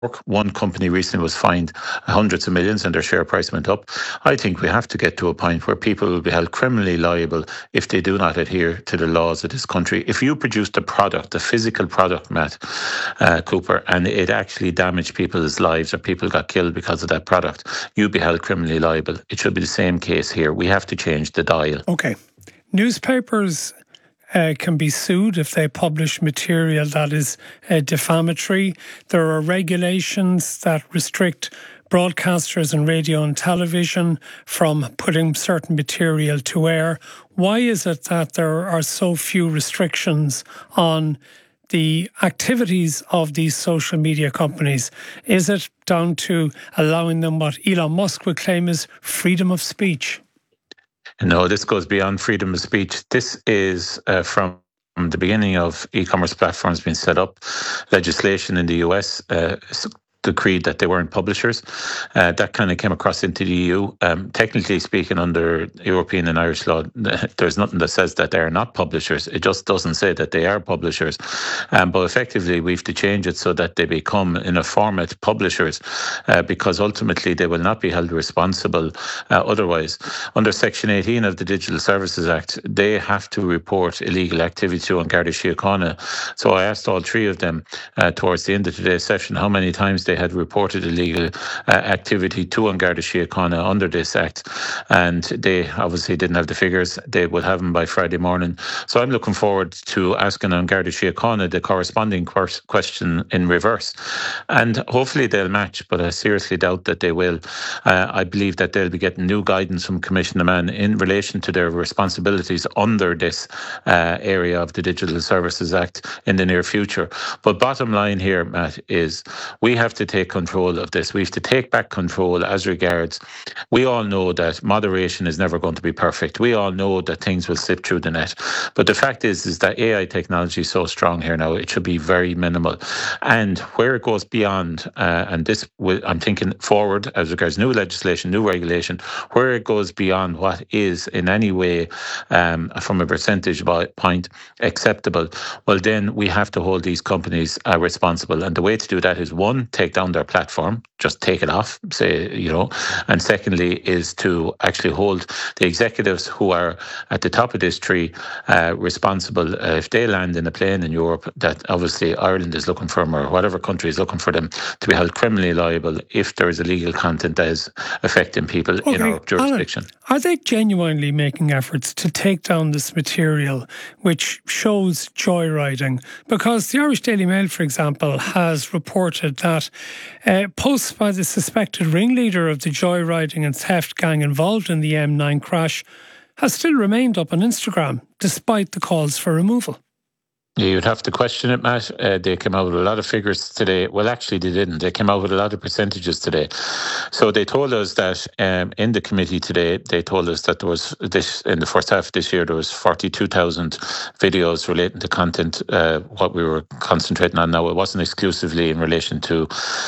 One company recently was fined hundreds of millions and their share price went up. I think we have to get to a point where people will be held criminally liable if they do not adhere to the laws of this country. If you produced a product, a physical product, Matt Cooper, and it actually damaged people's lives or people got killed because of that product, you'd be held criminally liable. It should be the same case here. We have to change the dial. Okay. Newspapers can be sued if they publish material that is defamatory. There are regulations that restrict broadcasters and radio and television from putting certain material to air. Why is it that there are so few restrictions on the activities of these social media companies? Is it down to allowing them what Elon Musk would claim is freedom of speech? No, this goes beyond freedom of speech. This is from the beginning of e-commerce platforms being set up. Legislation in the US decreed that they weren't publishers. That kind of came across into the EU. Technically speaking, under European and Irish law, there's nothing that says that they're not publishers. It just doesn't say that they are publishers. But effectively, we have to change it so that they become, in a format, publishers, because ultimately they will not be held responsible otherwise. Under Section 18 of the Digital Services Act, they have to report illegal activity to An Garda Síochána. So I asked all three of them towards the end of today's session how many times they had reported illegal activity to An Garda Síochána under this act, and they obviously didn't have the figures. They will have them by Friday morning. So I'm looking forward to asking An Garda Síochána the corresponding question in reverse, and hopefully they'll match, but I seriously doubt that they will. I believe that they'll be getting new guidance from Commissioner Mann in relation to their responsibilities under this area of the Digital Services Act in the near future. But bottom line here, Matt, is we have to take control of this. We have to take back control as regards. We all know that moderation is never going to be perfect. We all know that things will slip through the net. But the fact is that AI technology is so strong here now, it should be very minimal. And where it goes beyond, and this will, I'm thinking forward as regards new legislation, new regulation, where it goes beyond what is in any way, from a percentage point, acceptable, well, then we have to hold these companies responsible. And the way to do that is, one, take down their platform, just take it off, and secondly is to actually hold the executives who are at the top of this tree responsible. If they land in a plane in Europe, that obviously Ireland is looking for them, or whatever country is looking for them, to be held criminally liable if there is illegal content that is affecting people in our jurisdiction. Alan, are they genuinely making efforts to take down this material which shows joyriding? Because the Irish Daily Mail, for example, has reported that posts by the suspected ringleader of the joyriding and theft gang involved in the M9 crash has still remained up on Instagram, despite the calls for removal. You'd have to question it, Matt. They came out with a lot of figures today. Well, actually, they didn't. They came out with a lot of percentages today. So they told us that in the committee today, they told us that there was this in the first half of this year, there was 42,000 videos relating to content. What we were concentrating on now, it wasn't exclusively in relation to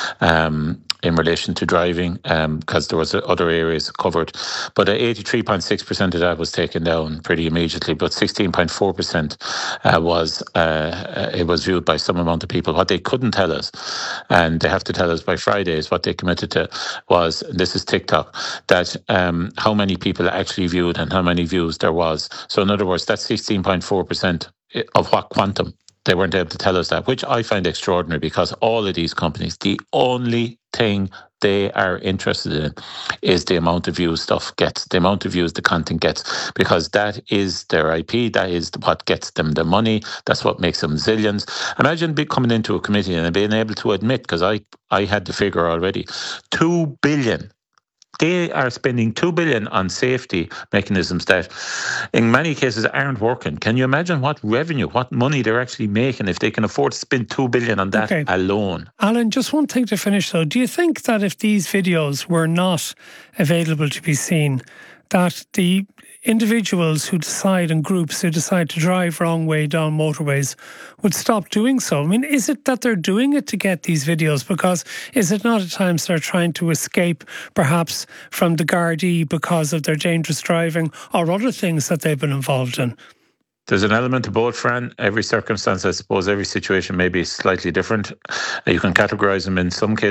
driving, because there was other areas covered. But 83.6% of that was taken down pretty immediately. But 16.4% was. It was viewed by some amount of people. What they couldn't tell us, and they have to tell us by Friday, is what they committed to was, this is TikTok, that how many people actually viewed and how many views there was. So in other words, that's 16.4% of what quantum. They weren't able to tell us that, which I find extraordinary, because all of these companies, the only thing they are interested in is the amount of views stuff gets, the amount of views the content gets, because that is their IP, that is what gets them the money, that's what makes them zillions. Imagine coming into a committee and being able to admit, because I had the figure already, 2 billion. They are spending 2 billion on safety mechanisms that in many cases aren't working. Can you imagine what revenue, what money they're actually making if they can afford to spend 2 billion on that alone? Alan, just one thing to finish though. Do you think that if these videos were not available to be seen, that the individuals who decide and groups who decide to drive wrong way down motorways would stop doing so? I mean, is it that they're doing it to get these videos? Because is it not at times they're trying to escape perhaps from the Gardaí because of their dangerous driving or other things that they've been involved in? There's an element to both, Fran. Every circumstance, I suppose, every situation may be slightly different. You can categorize them in some cases